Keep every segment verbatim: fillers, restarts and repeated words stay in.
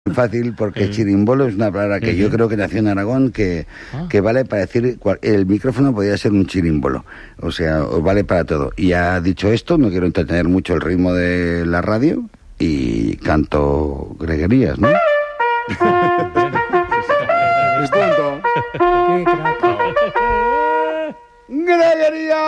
Fácil, porque sí. Chirimbolo es una palabra que uh-huh. yo creo que nació en Aragón, que, ah. que vale para decir, el micrófono podría ser un chirimbolo, o sea, vale para todo. Y ya dicho esto, no quiero entretener mucho el ritmo de la radio y canto greguerías, ¿no? Es tonto. Qué crack. ¡Greguerías!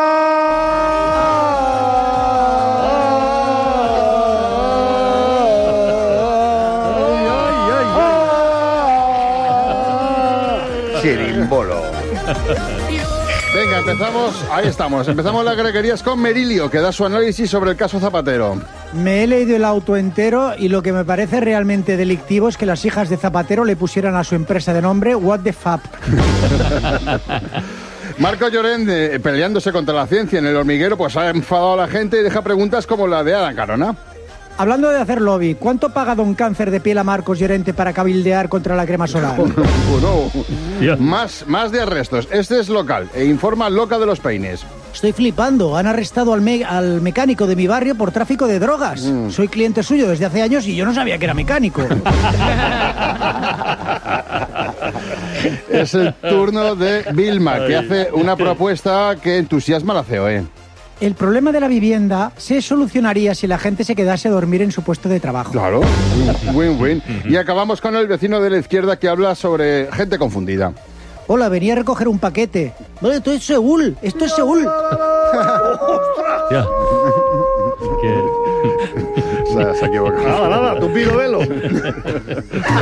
Chirimbolo. Venga, empezamos, ahí estamos, empezamos las greguerías con Merilio, que da su análisis sobre el caso Zapatero. Me he leído el auto entero y lo que me parece realmente delictivo es que las hijas de Zapatero le pusieran a su empresa de nombre What the Fuck. Marco Llorent, eh, peleándose contra la ciencia en El Hormiguero, pues ha enfadado a la gente y deja preguntas como la de Adam Carona. Hablando de hacer lobby, ¿cuánto paga don Cáncer de piel a Marcos Llorente para cabildear contra la crema solar? no, no. más, más de arrestos. Este es local e informa Loca de los Peines. Estoy flipando. Han arrestado al, me- al mecánico de mi barrio por tráfico de drogas. Mm. Soy cliente suyo desde hace años y yo no sabía que era mecánico. Es el turno de Vilma, que hace una propuesta que entusiasma a la C O E. El problema de la vivienda se solucionaría si la gente se quedase a dormir en su puesto de trabajo. Claro, win-win. Y acabamos con el vecino de la izquierda que habla sobre gente confundida. Hola, venía a recoger un paquete. No, esto es Seúl, esto es Seúl. Ya. Se ha equivocado. Nada, nada, tú pido velo.